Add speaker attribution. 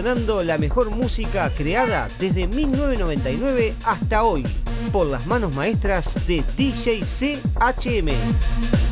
Speaker 1: fusionando la mejor música creada desde 1999 hasta hoy, por las manos maestras de DJ CHM.